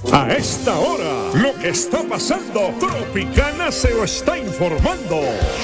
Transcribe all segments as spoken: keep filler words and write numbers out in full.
A esta hora, lo que está pasando, Tropicana se lo está informando.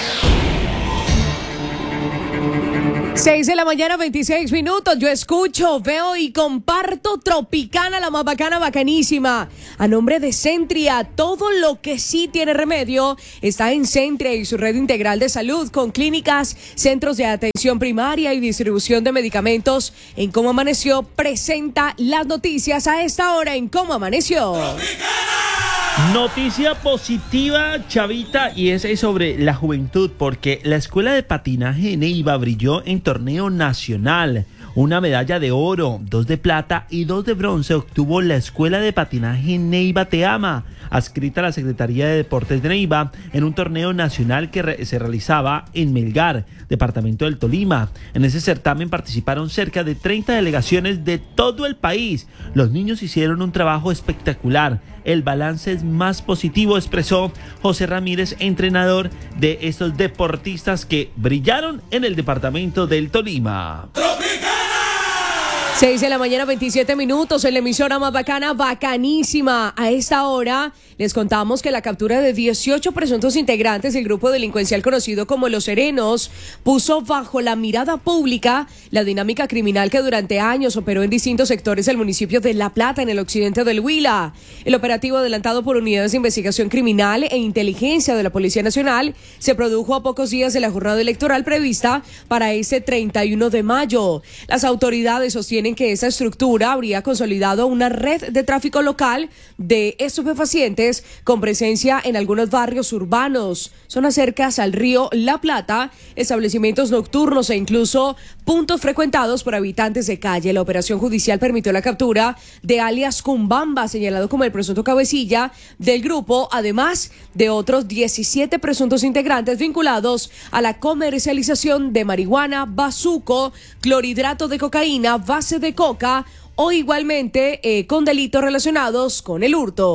seis de la mañana, veintiséis minutos. Yo escucho, veo y comparto Tropicana, la más bacana, bacanísima. A nombre de Centria, todo lo que sí tiene remedio está en Centria y su red integral de salud con clínicas, centros de atención primaria y distribución de medicamentos. En Cómo Amaneció presenta las noticias a esta hora en Cómo Amaneció. ¡Tropicana! Noticia positiva, Chavita, y es sobre la juventud, porque la escuela de patinaje de Neiva brilló en torneo nacional. Una medalla de oro, dos de plata y dos de bronce obtuvo la escuela de patinaje Neiva Te Ama, adscrita a la Secretaría de Deportes de Neiva, en un torneo nacional que re- se realizaba en Melgar, departamento del Tolima. En ese certamen participaron cerca de treinta delegaciones de todo el país. Los niños hicieron un trabajo espectacular. El balance es más positivo, expresó José Ramírez, entrenador de estos deportistas que brillaron en el departamento del Tolima. seis de la mañana, veintisiete minutos, en la emisora más bacana, bacanísima. A esta hora les contamos que la captura de dieciocho presuntos integrantes del grupo delincuencial conocido como Los Serenos puso bajo la mirada pública la dinámica criminal que durante años operó en distintos sectores del municipio de La Plata, en el occidente del Huila. El operativo, adelantado por unidades de investigación criminal e inteligencia de la Policía Nacional, se produjo a pocos días de la jornada electoral prevista para ese treinta y uno de mayo. Las autoridades sostienen que esa estructura habría consolidado una red de tráfico local de estupefacientes con presencia en algunos barrios urbanos, zonas cercanas al río La Plata, establecimientos nocturnos e incluso puntos frecuentados por habitantes de calle. La operación judicial permitió la captura de alias Cumbamba, señalado como el presunto cabecilla del grupo, además de otros diecisiete presuntos integrantes vinculados a la comercialización de marihuana, bazuco, clorhidrato de cocaína, base de coca o igualmente eh, con delitos relacionados con el hurto.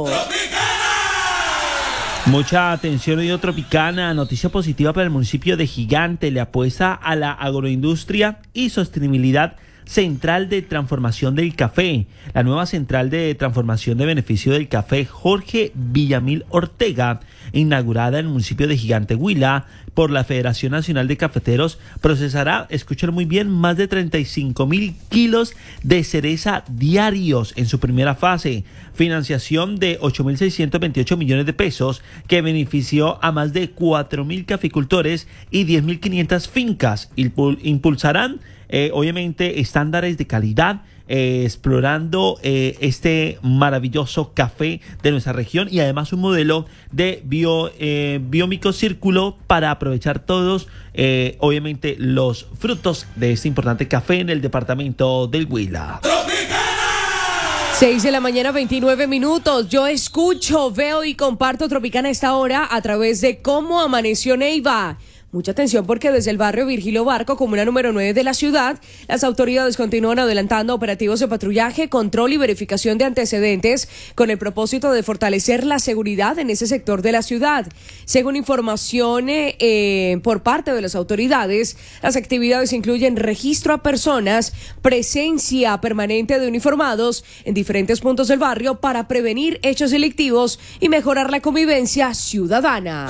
Mucha atención hoy, Tropicana. Noticia positiva para el municipio de Gigante. Le apuesta a la agroindustria y sostenibilidad Central de Transformación del Café. La nueva Central de Transformación de Beneficio del Café Jorge Villamil Ortega, inaugurada en el municipio de Gigante, Huila, por la Federación Nacional de Cafeteros, procesará, escuchen muy bien, más de treinta y cinco mil kilos de cereza diarios en su primera fase. Financiación de ocho mil seiscientos veintiocho millones de pesos que benefició a más de cuatro mil caficultores y diez mil quinientas fincas. Impulsarán Eh, obviamente estándares de calidad, eh, explorando eh, este maravilloso café de nuestra región y además un modelo de bio, eh, biómico círculo para aprovechar todos eh, obviamente los frutos de este importante café en el departamento del Huila. seis de la mañana, veintinueve minutos. Yo escucho, veo y comparto Tropicana a esta hora a través de Cómo Amaneció Neiva. Mucha atención porque desde el barrio Virgilio Barco, comuna número nueve de la ciudad, las autoridades continúan adelantando operativos de patrullaje, control y verificación de antecedentes con el propósito de fortalecer la seguridad en ese sector de la ciudad. Según información eh, eh, por parte de las autoridades, las actividades incluyen registro a personas, presencia permanente de uniformados en diferentes puntos del barrio para prevenir hechos delictivos y mejorar la convivencia ciudadana.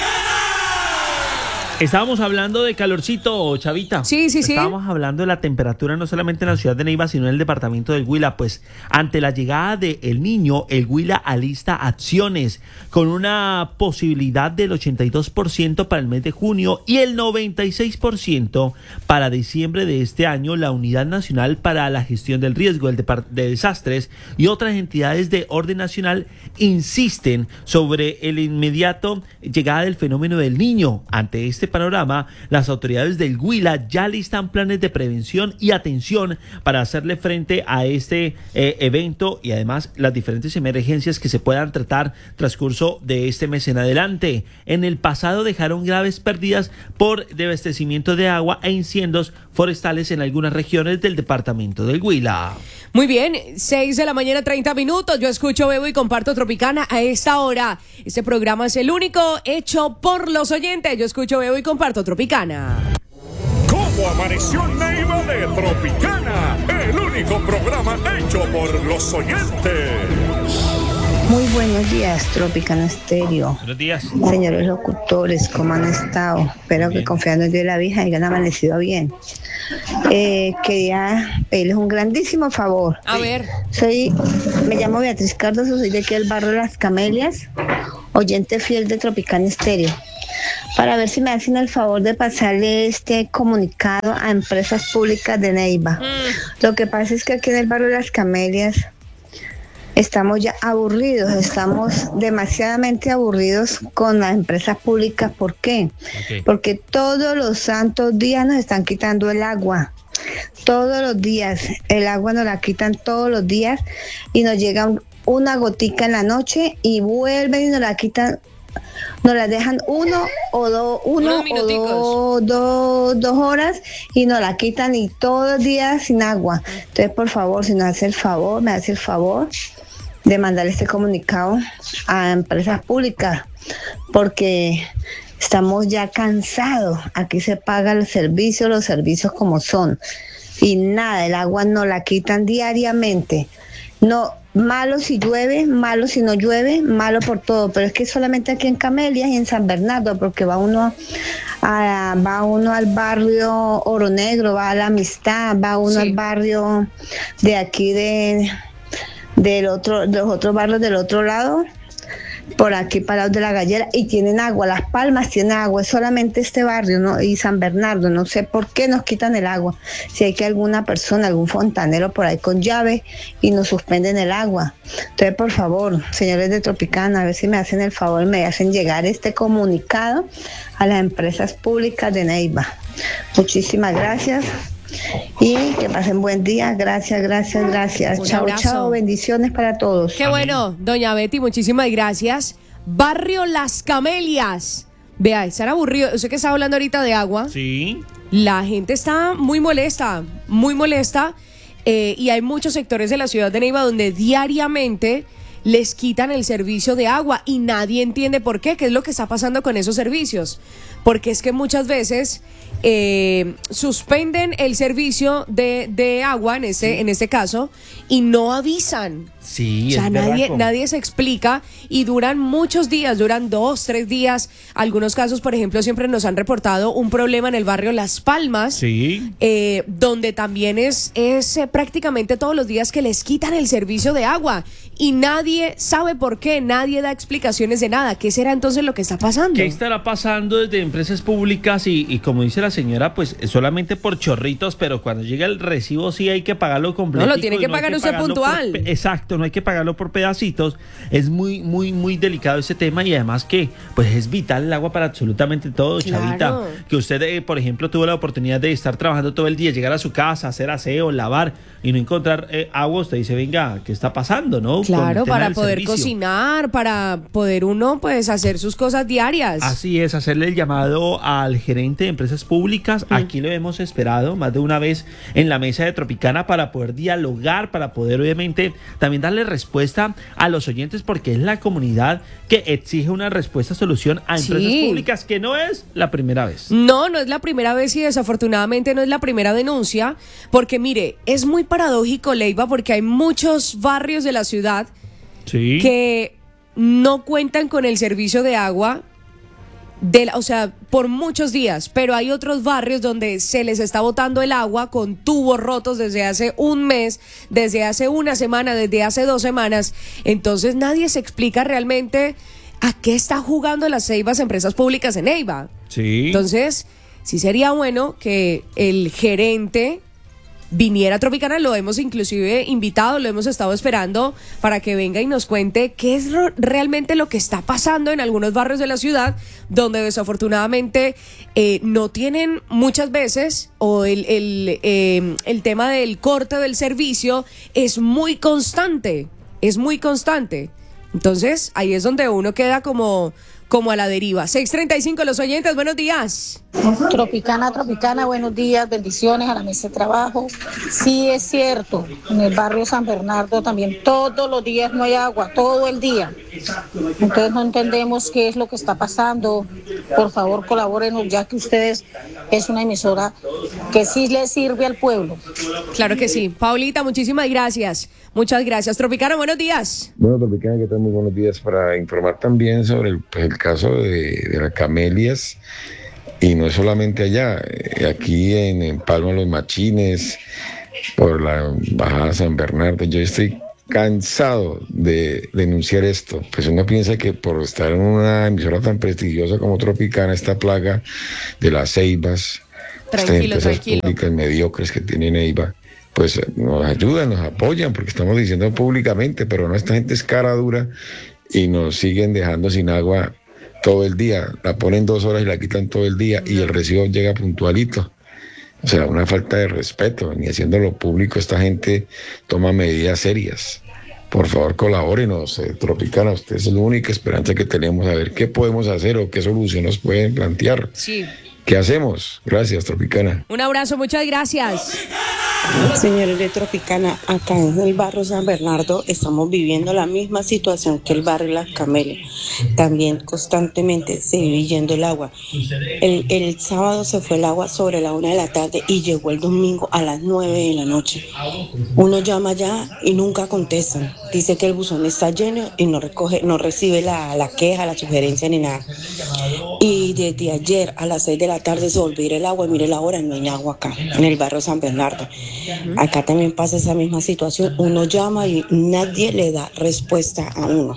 Estábamos hablando de calorcito, Chavita. Sí, sí, sí. Estábamos hablando de la temperatura no solamente en la ciudad de Neiva, sino en el departamento del Huila. Pues ante la llegada de El Niño, el Huila alista acciones con una posibilidad del ochenta y dos por ciento para el mes de junio y el noventa y seis por ciento para diciembre de este año. La Unidad Nacional para la Gestión del Riesgo de Desastres y otras entidades de orden nacional insisten sobre el inmediato llegada del fenómeno del Niño. Ante este panorama, las autoridades del Huila ya listan planes de prevención y atención para hacerle frente a este eh, evento y además las diferentes emergencias que se puedan tratar transcurso de este mes en adelante. En el pasado dejaron graves pérdidas por desabastecimiento de agua e incendios forestales en algunas regiones del departamento del Huila. Muy bien, seis de la mañana, treinta minutos. Yo escucho, bebo y comparto Tropicana a esta hora. Este programa es el único hecho por los oyentes. Yo escucho, bebo y comparto Tropicana. ¿Cómo amaneció Neiva de Tropicana? El único programa hecho por los oyentes. Muy buenos días, Tropicana Estéreo. Buenos días. Señores locutores, ¿cómo han estado? Espero Bien. que confiando en Dios y la Virgen hayan amanecido bien. Eh, quería pedirles un grandísimo favor. A ver. Soy, me llamo Beatriz Cardoso, soy de aquí del barrio Las Camelias, oyente fiel de Tropicana Estéreo. Para ver si me hacen el favor de pasarle este comunicado a empresas públicas de Neiva. Mm. Lo que pasa es que aquí en el barrio Las Camelias estamos ya aburridos, estamos demasiadamente aburridos con las empresas públicas. ¿Por qué? Okay. Porque todos los santos días nos están quitando el agua. Todos los días, el agua nos la quitan todos los días y nos llega un, una gotica en la noche y vuelven y nos la quitan, nos la dejan uno o dos, uno o dos, dos, dos horas y nos la quitan y todos los días sin agua. Entonces, por favor, si nos hace el favor, me hace el favor de mandar este comunicado a empresas públicas, porque estamos ya cansados. Aquí se paga el servicio, los servicios como son, y nada, el agua nos la quitan diariamente. No, malo si llueve, malo si no llueve, malo por todo, pero es que solamente aquí en Camelias y en San Bernardo, porque va uno a, va uno al barrio Oro Negro, va a La Amistad, va uno sí. al barrio de aquí de del otro, de los otros barrios del otro lado, por aquí para los de la Gallera, y tienen agua. Las Palmas tienen agua, es solamente este barrio, ¿no? Y San Bernardo, no sé por qué nos quitan el agua. Si hay que alguna persona, algún fontanero por ahí con llave y nos suspenden el agua. Entonces, por favor, señores de Tropicana, a ver si me hacen el favor y me hacen llegar este comunicado a las empresas públicas de Neiva. Muchísimas gracias. Y que pasen buen día, gracias, gracias, gracias. Un chao, abrazo. Chao, bendiciones para todos. Qué bueno, doña Betty, muchísimas gracias. Barrio Las Camelias. Vea, estar aburrido, usted que está hablando ahorita de agua. Sí. La gente está muy molesta, muy molesta, eh, y hay muchos sectores de la ciudad de Neiva donde diariamente les quitan el servicio de agua y nadie entiende por qué, qué es lo que está pasando con esos servicios. Porque es que muchas veces eh, suspenden el servicio de, de agua, en este, sí. en este caso, y no avisan. Sí, o sea, es nadie, nadie se explica y duran muchos días, duran dos, tres días. Algunos casos, por ejemplo, siempre nos han reportado un problema en el barrio Las Palmas, sí. eh, donde también es, es eh, prácticamente todos los días que les quitan el servicio de agua y nadie sabe por qué, nadie da explicaciones de nada. ¿Qué será entonces lo que está pasando? ¿Qué estará pasando desde empresas públicas? Y, y como dice la señora, pues solamente por chorritos, pero cuando llega el recibo sí hay que pagarlo completo. No, lo tiene que no pagar usted puntual. Por, exacto, no hay que pagarlo por pedacitos. Es muy, muy, muy delicado ese tema y además que pues es vital el agua para absolutamente todo, claro. Chavita. Que usted, eh, por ejemplo, tuvo la oportunidad de estar trabajando todo el día, llegar a su casa, hacer aseo, lavar y no encontrar eh, agua, usted dice, venga, ¿qué está pasando? ¿No? Claro, para poder servicio. cocinar, para poder uno pues hacer sus cosas diarias. Así es, hacerle el llamado al gerente de empresas públicas. Mm. Aquí lo hemos esperado más de una vez en la mesa de Tropicana para poder dialogar, para poder obviamente también darle respuesta a los oyentes, porque es la comunidad que exige una respuesta, solución a empresas sí. públicas, que no es la primera vez. No, no es la primera vez y desafortunadamente no es la primera denuncia, porque mire, es muy paradójico, Leiva, porque hay muchos barrios de la ciudad sí. que no cuentan con el servicio de agua, de la, o sea, por muchos días, pero hay otros barrios donde se les está botando el agua con tubos rotos desde hace un mes, desde hace una semana, desde hace dos semanas. Entonces nadie se explica realmente a qué está jugando las Ceibas empresas públicas en Neiva. Sí. Entonces, sí sería bueno que el gerente viniera a Tropicana, lo hemos inclusive invitado, lo hemos estado esperando para que venga y nos cuente qué es lo, realmente lo que está pasando en algunos barrios de la ciudad donde desafortunadamente eh, no tienen muchas veces, o el, el, eh, el tema del corte del servicio es muy constante, es muy constante. Entonces ahí es donde uno queda como... como a la deriva. seis treinta y cinco los oyentes, buenos días. Tropicana, Tropicana, buenos días, bendiciones a la mesa de trabajo. Sí, es cierto, en el barrio San Bernardo también todos los días no hay agua, todo el día. Entonces no entendemos qué es lo que está pasando. Por favor, colabórenos, ya que ustedes es una emisora que sí le sirve al pueblo. Claro que sí. Paulita, muchísimas gracias. Muchas gracias. Tropicana, buenos días. Bueno, Tropicana, ¿qué tal? Muy buenos días. Para informar también sobre el, pues, el caso de, de las camelias. Y no es solamente allá, aquí en, en Palma Los Machines, por la Bajada San Bernardo. Yo estoy cansado de denunciar esto. Pues uno piensa que por estar en una emisora tan prestigiosa como Tropicana, esta plaga de las ceibas, Tranquilo, estas empresas tranquilo. públicas mediocres que tienen EIVA, pues nos ayudan, nos apoyan, porque estamos diciendo públicamente, pero no, esta gente es cara dura y nos siguen dejando sin agua todo el día. La ponen dos horas y la quitan todo el día y el recibo llega puntualito. O sea, una falta de respeto, ni haciéndolo público esta gente toma medidas serias. Por favor, colabórenos, eh, Tropicana, usted es la única esperanza que tenemos, a ver qué podemos hacer o qué soluciones pueden plantear. Sí. ¿Qué hacemos? Gracias, Tropicana. Un abrazo, muchas gracias. Señores de Tropicana, acá en el barrio San Bernardo estamos viviendo la misma situación que el barrio Las Camelias. También constantemente se vive yendo el agua. El, el sábado se fue el agua sobre la una de la tarde y llegó el domingo a las nueve de la noche. Uno llama ya y nunca contestan. Dice que el buzón está lleno y no recoge, no recibe la, la queja, la sugerencia ni nada. Y desde ayer a las seis de la tarde se volvió a ir el agua y mire la hora, no hay agua acá en el barrio San Bernardo. Acá también pasa esa misma situación, uno llama y nadie le da respuesta a uno.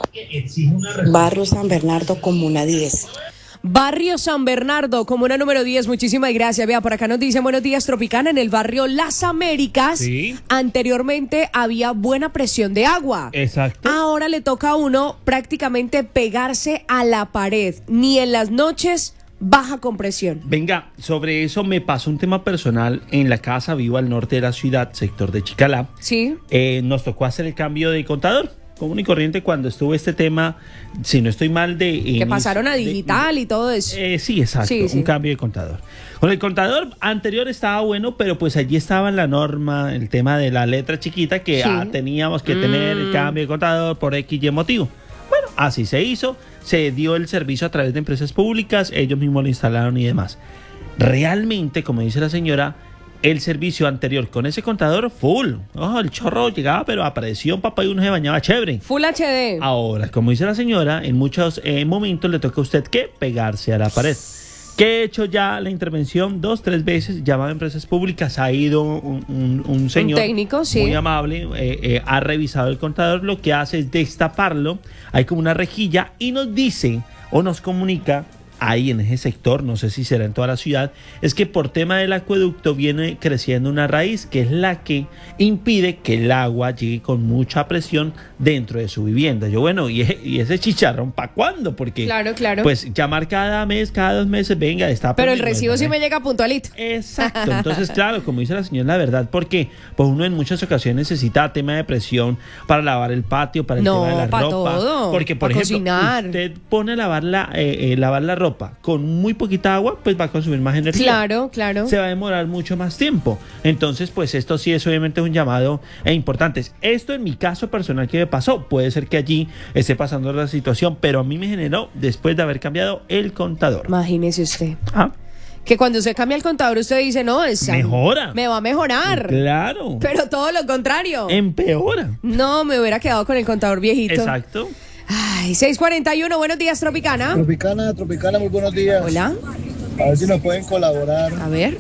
Barrio San Bernardo, Comuna diez. Barrio San Bernardo, comuna número diez, muchísimas gracias. Vea, por acá nos dicen buenos días, Tropicana, en el barrio Las Américas. Sí. Anteriormente había buena presión de agua. Exacto. Ahora le toca a uno prácticamente pegarse a la pared. Ni en las noches baja compresión. Venga, sobre eso me pasó un tema personal en la casa, vivo al norte de la ciudad, sector de Chicalá. Sí. Eh, nos tocó hacer el cambio de contador. Común y corriente cuando estuvo este tema, si no estoy mal, de... Que eh, pasaron a de- digital y todo eso. Eh, sí, exacto, Sí, sí. un cambio de contador. Con el contador anterior estaba bueno, pero pues allí estaba en la norma el tema de la letra chiquita que Sí. ah, teníamos que tener el Mm. cambio de contador por X y motivo. Bueno, así se hizo, se dio el servicio a través de empresas públicas, ellos mismos lo instalaron y demás. Realmente, como dice la señora, el servicio anterior con ese contador full. Oh, el chorro llegaba, pero apareció un papá y uno se bañaba chévere. Full H D. Ahora, como dice la señora, en muchos eh, momentos le toca a usted que pegarse a la pared. Que he hecho ya la intervención dos, tres veces, llamado a empresas públicas, ha ido un, un- un señor técnico, sí. muy amable, eh, eh, ha revisado el contador, lo que hace es destaparlo, hay como una rejilla y nos dice o nos comunica ahí en ese sector, no sé si será en toda la ciudad, es que por tema del acueducto viene creciendo una raíz que es la que impide que el agua llegue con mucha presión dentro de su vivienda. Yo, bueno, ¿y, e- y ese chicharrón para cuándo? Porque, Claro, claro. pues, llamar cada mes, cada dos meses, venga, está... Pero el recibo sí me llega puntualito. Exacto, entonces claro, como dice la señora, la verdad, porque pues uno en muchas ocasiones necesita tema de presión para lavar el patio, para el No, tema de la pa' ropa, todo, porque por pa' ejemplo, cocinar. usted pone a lavar la, eh, eh, lavar la ropa con muy poquita agua, pues va a consumir más energía. Claro, claro. Se va a demorar mucho más tiempo. Entonces, pues esto sí es obviamente un llamado e importante. Esto en mi caso personal que me pasó, puede ser que allí esté pasando la situación, pero a mí me generó después de haber cambiado el contador. Imagínese usted. Ah, Que cuando se cambia el contador usted dice, no, es... Mejora. Me va a mejorar. claro. Pero todo lo contrario. Empeora. No, me hubiera quedado con el contador viejito. Exacto. Ay, seis cuarenta y uno, buenos días, Tropicana. Tropicana, Tropicana, muy buenos días. Hola, A ver si nos pueden colaborar a ver.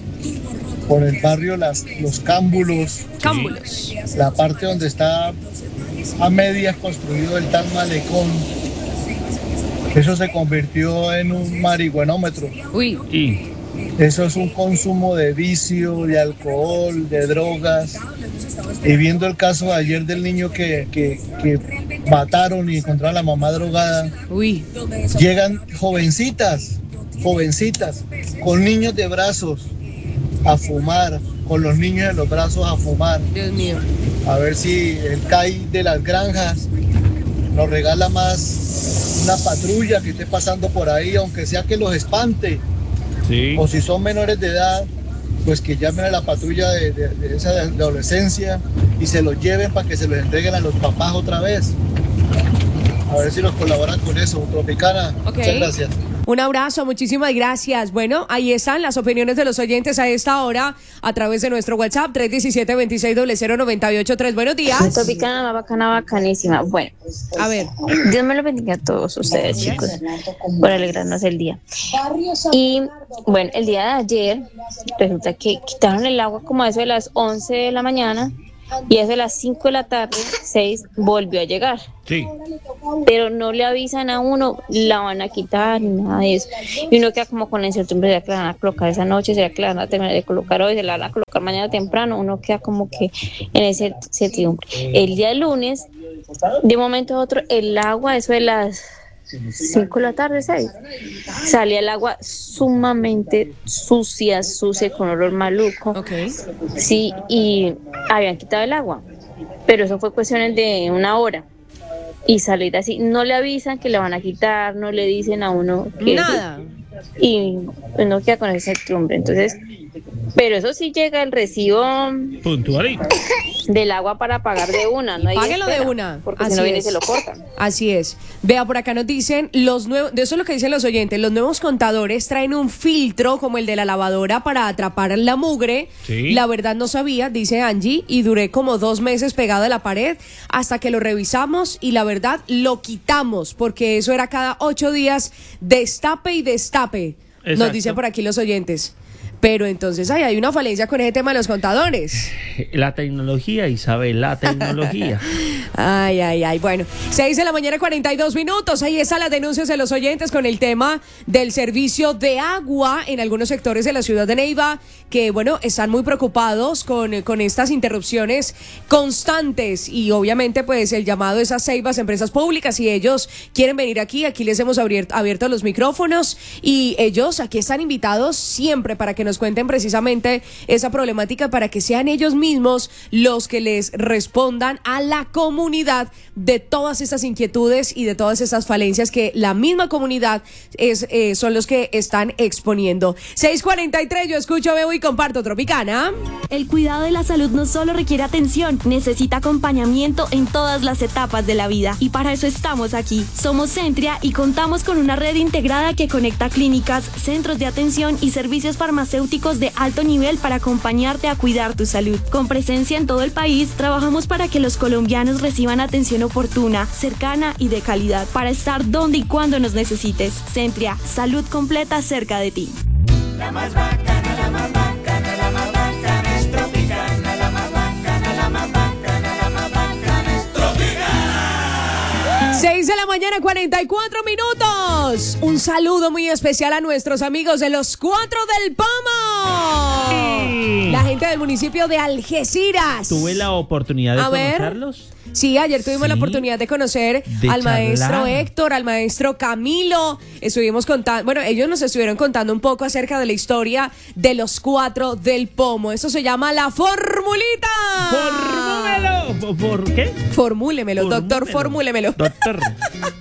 por el barrio Las, Los Cámbulos, Cámbulos. la parte donde está a medias construido el tal malecón. Eso se convirtió en un marihuanómetro. Uy, Y Eso es un consumo de vicio, de alcohol, de drogas. Y viendo el caso de ayer del niño que, que, que mataron y encontraron a la mamá drogada, uy. llegan jovencitas, jovencitas, con niños de brazos a fumar, con los niños en los brazos a fumar. Dios mío. A ver si el C A I de las granjas nos regala más una patrulla que esté pasando por ahí, aunque sea que los espante. Sí. O si son menores de edad, pues que llamen a la patrulla de, de, de esa de adolescencia y se los lleven para que se los entreguen a los papás otra vez. A ver si nos colaboran con eso, Tropicana. Ok. Muchas gracias. Un abrazo, muchísimas gracias. Bueno, ahí están las opiniones de los oyentes a esta hora a través de nuestro WhatsApp tres uno siete, dos seis cero cero nueve ocho tres. Buenos días. Tropicana, bacana, bacanísima. Bueno, A ver. Dios me lo bendiga a todos ustedes, chicos, por alegrarnos el día. Y bueno, el día de ayer resulta que quitaron el agua como a eso de las once de la mañana y a eso de las cinco de la tarde, seis, volvió a llegar. Sí. Pero no le avisan a uno, la van a quitar ni nada de eso. Y uno queda como con la incertidumbre de que la van a colocar esa noche, será que la van a terminar de colocar hoy, se la van a colocar mañana temprano. Uno queda como que en esa incertidumbre. El día lunes, de un momento a otro, el agua, eso de las cinco de la tarde, seis, salía el agua sumamente sucia, sucia, con olor maluco. Ok. Sí, y habían quitado el agua, pero eso fue cuestiones de una hora. Y salir así, no le avisan que le van a quitar, no le dicen a uno que... Nada. Y uno queda con esa incertidumbre. Entonces, pero eso sí llega el recibo Puntualito. del agua para pagar de una, no hay Páguelo de espera, una. porque Así si no viene es. se lo cortan. Así es. Vea, por acá nos dicen, los nuevos, de eso es lo que dicen los oyentes, los nuevos contadores traen un filtro como el de la lavadora para atrapar la mugre. Sí. La verdad no sabía, dice Angie, y duré como dos meses pegado a la pared hasta que lo revisamos y la verdad lo quitamos, porque eso era cada ocho días, destape y destape. Exacto. Nos dicen por aquí los oyentes. Pero entonces ay, hay una falencia con ese tema de los contadores. La tecnología, Isabel, la tecnología. Ay, ay, ay. Bueno, seis de la mañana, cuarenta y dos minutos. Ahí están las denuncias de los oyentes con el tema del servicio de agua en algunos sectores de la ciudad de Neiva, que, bueno, están muy preocupados con, con estas interrupciones constantes y obviamente, pues, el llamado es a Ceibas, empresas públicas, y ellos quieren venir aquí. Aquí les hemos abierto, abierto los micrófonos y ellos aquí están invitados siempre para que nos cuenten precisamente esa problemática, para que sean ellos mismos los que les respondan a la comunidad de todas estas inquietudes y de todas estas falencias que la misma comunidad es, eh, son los que están exponiendo. seis cuarenta y tres, yo escucho, veo y comparto Tropicana. El cuidado de la salud no solo requiere atención, necesita acompañamiento en todas las etapas de la vida. Y para eso estamos aquí. Somos Centria y contamos con una red integrada que conecta clínicas, centros de atención y servicios farmacéuticos de alto nivel para acompañarte a cuidar tu salud. Con presencia en todo el país, trabajamos para que los colombianos reciban atención oportuna, cercana y de calidad, para estar donde y cuando nos necesites. Centria, salud completa cerca de ti. La más bacana, la más bacana, la más bacana es Tropicana, la más bacana, la más bacana, la más bacana es Tropicana. seis de la mañana, cuarenta y cuatro minutos. Un saludo muy especial a nuestros amigos de los Cuatro del Pomo. Sí. La gente del municipio de Algeciras. Tuve la oportunidad de A ver. conocerlos. Sí, ayer tuvimos Sí. la oportunidad de conocer De al charlar. maestro Héctor, al maestro Camilo. Estuvimos contando, bueno, ellos nos estuvieron contando un poco acerca de la historia de los Cuatro del Pomo. Eso se llama la formulita. ¡Formúlemelo! ¿Por qué? Formúlemelo, doctor, formúlemelo. Doctor.